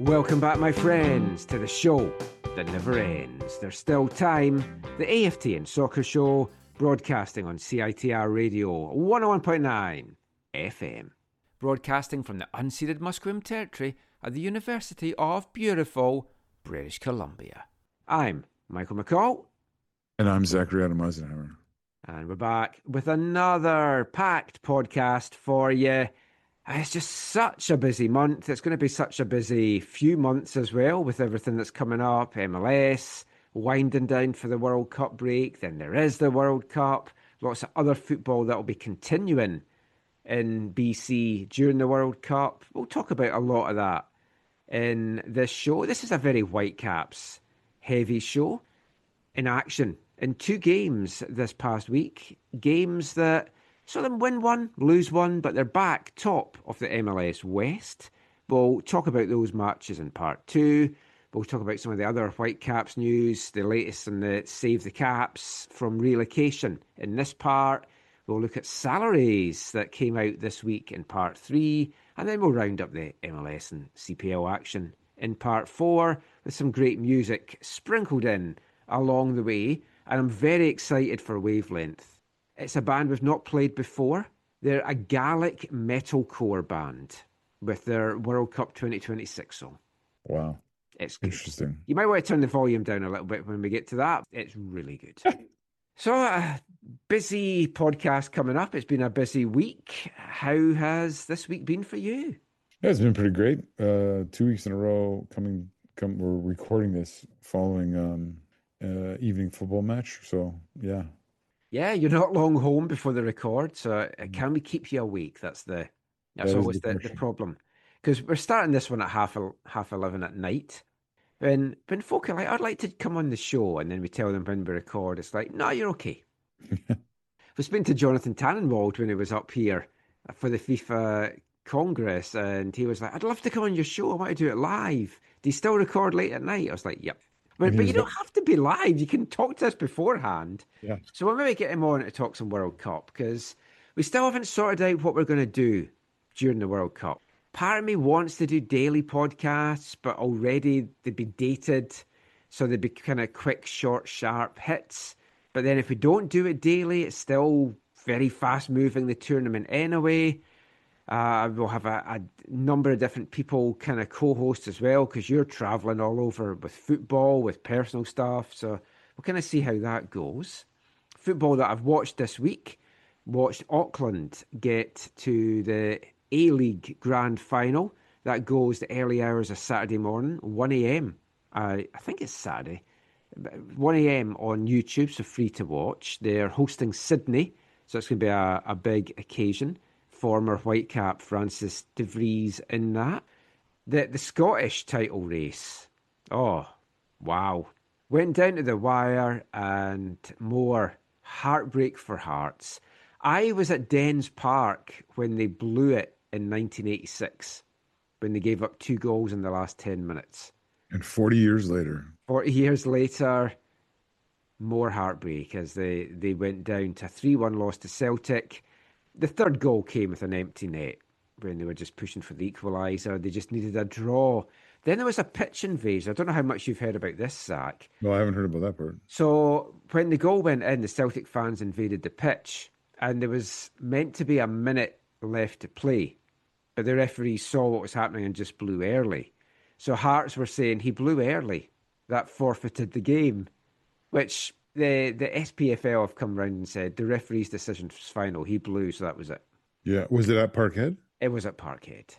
Welcome back, my friends, to the show that never ends. There's still time. The AFTN Soccer Show, broadcasting on CITR Radio 101.9 FM. Broadcasting from the unceded Musqueam territory at the University of beautiful British Columbia. I'm Michael McCall. And I'm Zachary Adam Eisenhower. And we're back with another packed podcast for you. It's just such a busy month. It's going to be such a busy few months as well with everything that's coming up. MLS, winding down for the World Cup break. Then there is the World Cup. Lots of other football that will be continuing in BC during the World Cup. We'll talk about a lot of that in this show. This is a very Whitecaps heavy show in action in two games this past week. Games that saw them win one, lose one, but they're back top of the MLS West. We'll talk about those matches in part two. We'll talk about some of the other Whitecaps news, the latest in the Save the Caps from relocation in this part. We'll look at salaries that came out this week in part three, and then we'll round up the MLS and CPL action in part four with some great music sprinkled in along the way. And I'm very excited for Wavelength. It's a band we've not played before. They're a Gaelic metalcore band with their World Cup 2026 song. Wow. It's good. Interesting. You might want to turn the volume down a little bit when we get to that. It's really good. So, busy podcast coming up. It's been a busy week. How has this week been for you? Yeah, it's been pretty great. 2 weeks in a row we're recording this following evening football match. So, yeah. Yeah, you're not long home before the record, so can we keep you awake? That's always the problem. Because we're starting this one at half 11 at night. When folk are like, I'd like to come on the show, and then we tell them when we record, it's like, no, you're okay. We spoke to Jonathan Tannenwald when he was up here for the FIFA Congress, and he was like, I'd love to come on your show. I want to do it live. Do you still record late at night? I was like, yep. But you don't have to be live. You can talk to us beforehand. Yeah. So we'll maybe get him on to talk some World Cup, because we still haven't sorted out what we're going to do during the World Cup. Part of me wants to do daily podcasts, but already they'd be dated, so they'd be kind of quick, short, sharp hits. But then if we don't do it daily, it's still very fast moving, the tournament anyway. We'll have a number of different people kind of co-host as well, because you're traveling all over with football, with personal stuff. So we'll kind of see how that goes. Football that I've watched this week, watched Auckland get to the A-League Grand Final. That goes the early hours of Saturday morning, 1 a.m. I think it's Saturday. 1 a.m. on YouTube, so free to watch. They're hosting Sydney, so it's going to be a big occasion. Former Whitecap Francis de Vries in that. The Scottish title race. Oh, wow. Went down to the wire, and more heartbreak for Hearts. I was at Dens Park when they blew it in 1986, when they gave up 2 goals in the last 10 minutes. And 40 years later. 40 years later, more heartbreak as they went down to a 3-1 loss to Celtic. The third goal came with an empty net when they were just pushing for the equaliser. They just needed a draw. Then there was a pitch invasion. I don't know how much you've heard about this, Zach. No, I haven't heard about that part. So when the goal went in, the Celtic fans invaded the pitch, and there was meant to be a minute left to play. But the referee saw what was happening and just blew early. So Hearts were saying he blew early. That forfeited the game, which the SPFL have come round and said the referee's decision was final. He blew, so that was it. Yeah. Was it at Parkhead? It was at Parkhead.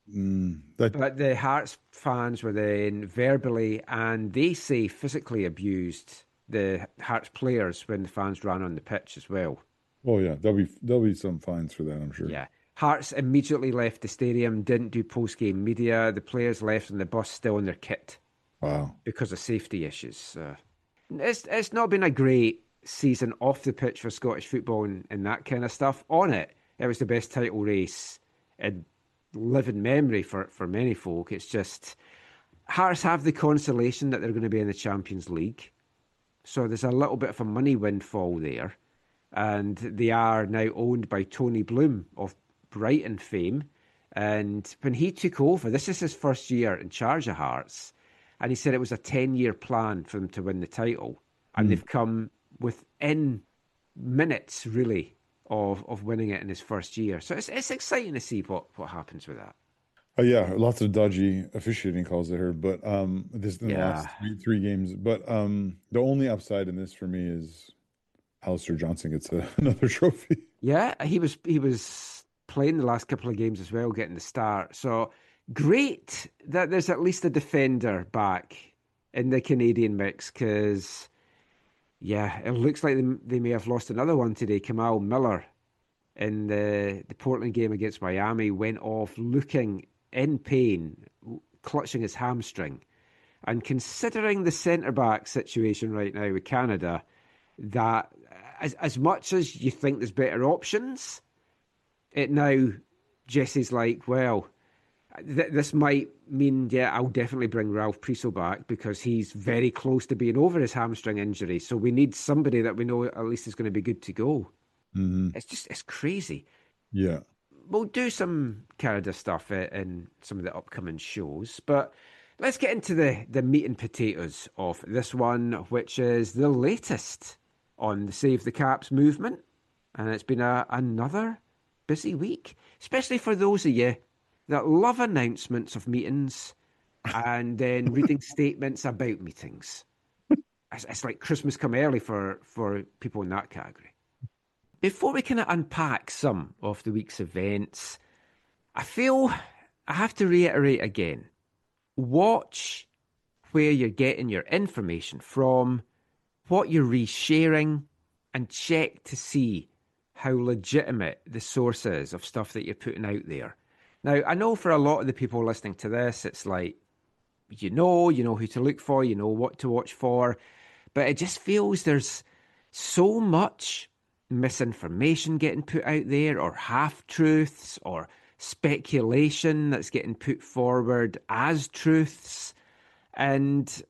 But the Hearts fans were then verbally and they say physically abused the Hearts players when the fans ran on the pitch as well. Oh yeah, there'll be some fines for that, I'm sure. Yeah. Hearts immediately left the stadium, didn't do post-game media. The players left on the bus still in their kit. Wow. Because of safety issues. It's not been a great season off the pitch for Scottish football and that kind of stuff. On it, it was the best title race in living memory for many folk. It's just Hearts have the consolation that they're going to be in the Champions League. So there's a little bit of a money windfall there. And they are now owned by Tony Bloom of Brighton fame. And when he took over, this is his first year in charge of Hearts, and he said it was a 10-year plan for them to win the title. And they've come within minutes, really, of winning it in his first year. So it's exciting to see what happens with that. Yeah, lots of dodgy officiating calls I heard, but this in the last Yeah. three games. But the only upside in this for me is Alistair Johnson gets another trophy. Yeah, he was playing the last couple of games as well, getting the start. So great that there's at least a defender back in the Canadian mix, because yeah, it looks like they may have lost another one today. Kamal Miller in the Portland game against Miami went off looking in pain, clutching his hamstring. And considering the centre back situation right now with Canada, that as much as you think there's better options, it now Jesse's like, well, this might mean, yeah, I'll definitely bring Ralph Priso back because he's very close to being over his hamstring injury. So we need somebody that we know at least is going to be good to go. Mm-hmm. It's crazy. Yeah. We'll do some Canada stuff in some of the upcoming shows, but let's get into the meat and potatoes of this one, which is the latest on the Save the Caps movement. And it's been another busy week, especially for those of you that love announcements of meetings and then reading statements about meetings. It's like Christmas come early for people in that category. Before we kind of unpack some of the week's events, I feel I have to reiterate again, watch where you're getting your information from, what you're resharing, and check to see how legitimate the source is of stuff that you're putting out there. Now, I know for a lot of the people listening to this, it's like, you know who to look for, you know what to watch for, but it just feels there's so much misinformation getting put out there, or half-truths, or speculation that's getting put forward as truths. And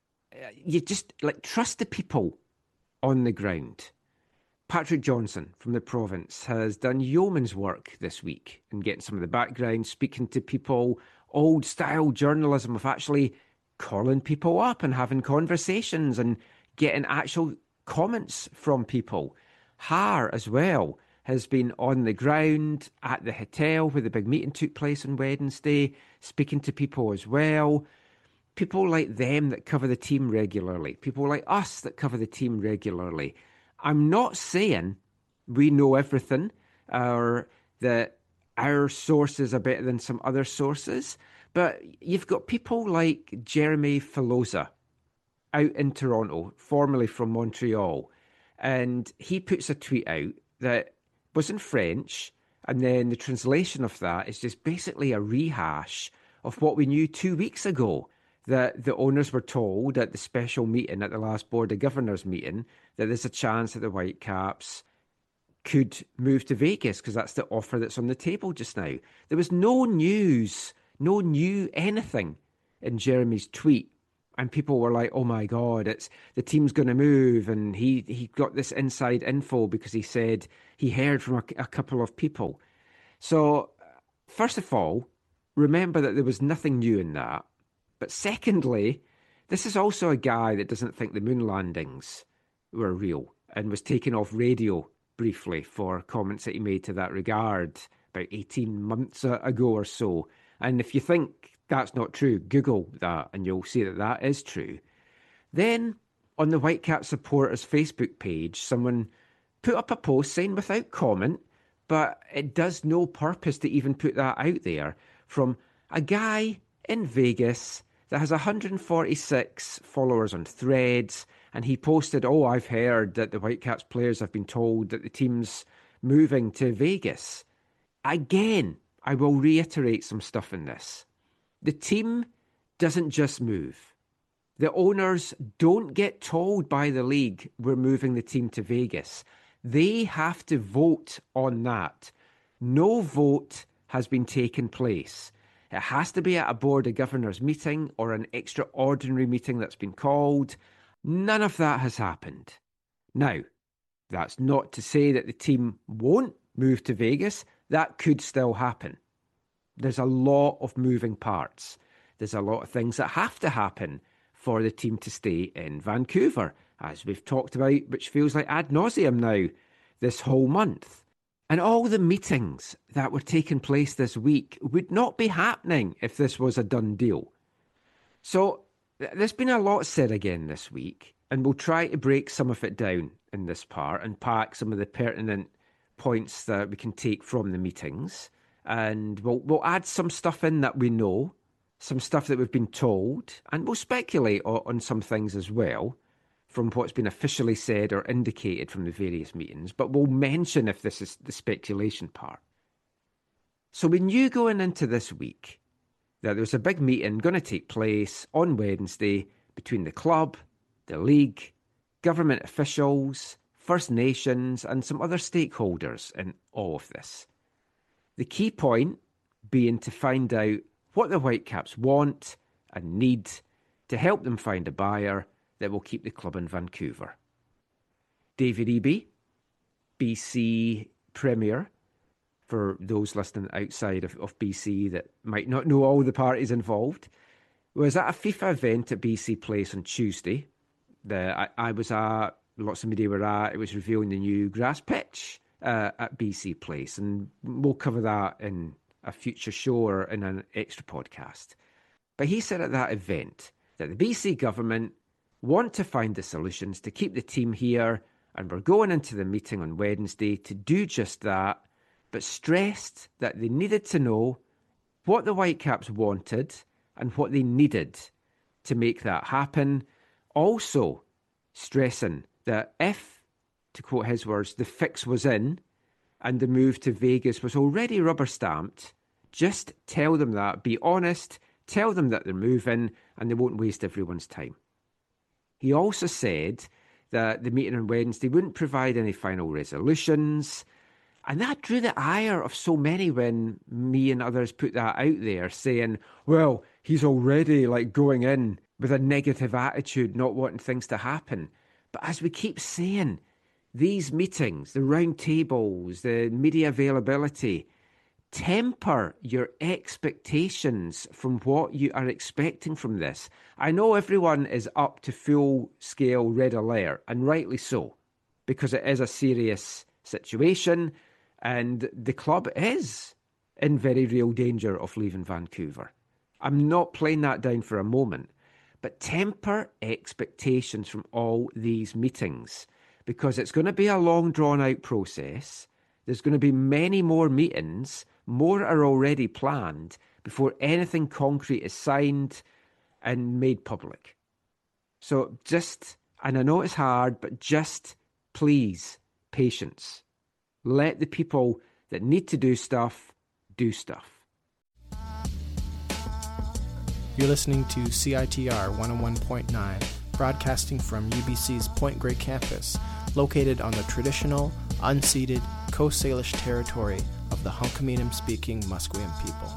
you just trust the people on the ground. Patrick Johnson from the province has done yeoman's work this week in getting some of the background, speaking to people, old style journalism of actually calling people up and having conversations and getting actual comments from people. Har as well has been on the ground at the hotel where the big meeting took place on Wednesday, speaking to people as well. People like them that cover the team regularly, people like us that cover the team regularly. I'm not saying we know everything or that our sources are better than some other sources, but you've got people like Jeremy Filosa out in Toronto, formerly from Montreal, and he puts a tweet out that was in French, and then the translation of that is just basically a rehash of what we knew 2 weeks ago, that the owners were told at the special meeting, at the last Board of Governors meeting, that there's a chance that the Whitecaps could move to Vegas because that's the offer that's on the table just now. There was no news, no new anything in Jeremy's tweet. And people were like, oh my God, it's the team's going to move. And he got this inside info because he said he heard from a couple of people. So first of all, remember that there was nothing new in that. But secondly, this is also a guy that doesn't think the moon landings were real and was taken off radio briefly for comments that he made to that regard about 18 months ago or so. And if you think that's not true, Google that and you'll see that that is true. Then on the Whitecap supporters Facebook page, someone put up a post saying without comment, but it does no purpose to even put that out there, from a guy in Vegas that has 146 followers on Threads, and he posted, oh, I've heard that the Whitecaps players have been told that the team's moving to Vegas. Again, I will reiterate some stuff in this. The team doesn't just move. The owners don't get told by the league we're moving the team to Vegas. They have to vote on that. No vote has been taken place. It has to be at a Board of Governors meeting or an extraordinary meeting that's been called. None of that has happened. Now, that's not to say that the team won't move to Vegas. That could still happen. There's a lot of moving parts. There's a lot of things that have to happen for the team to stay in Vancouver, as we've talked about, which feels like ad nauseum now this whole month. And all the meetings that were taking place this week would not be happening if this was a done deal. So there's been a lot said again this week, and we'll try to break some of it down in this part and pack some of the pertinent points that we can take from the meetings. And we'll add some stuff in that we know, some stuff that we've been told, and we'll speculate on some things as well from what's been officially said or indicated from the various meetings, but we'll mention if this is the speculation part. So we knew going into this week that there was a big meeting going to take place on Wednesday between the club, the league, government officials, First Nations, and some other stakeholders in all of this. The key point being to find out what the Whitecaps want and need to help them find a buyer that will keep the club in Vancouver. David Eby, BC Premier, for those listening outside of BC that might not know all the parties involved, was at a FIFA event at BC Place on Tuesday. I was at, lots of media were at, it was revealing the new grass pitch at BC Place, and we'll cover that in a future show or in an extra podcast. But he said at that event that the BC government want to find the solutions to keep the team here, and we're going into the meeting on Wednesday to do just that, but stressed that they needed to know what the Whitecaps wanted and what they needed to make that happen. Also stressing that if, to quote his words, the fix was in and the move to Vegas was already rubber-stamped, just tell them that, be honest, tell them that they're moving and they won't waste everyone's time. He also said that the meeting on Wednesday wouldn't provide any final resolutions, and that drew the ire of so many when me and others put that out there, saying, well, he's already going in with a negative attitude, not wanting things to happen. But as we keep saying, these meetings, the round tables, the media availability, temper your expectations from what you are expecting from this. I know everyone is up to full-scale red alert, and rightly so, because it is a serious situation, and the club is in very real danger of leaving Vancouver. I'm not playing that down for a moment, but temper expectations from all these meetings, because it's going to be a long, drawn-out process. There's going to be many more meetings. More are already planned before anything concrete is signed and made public. So and I know it's hard, but just please, patience. Let the people that need to do stuff, do stuff. You're listening to CITR 101.9, broadcasting from UBC's Point Grey campus, located on the traditional, unceded Coast Salish territory of the Hunkaminam-speaking Musqueam people.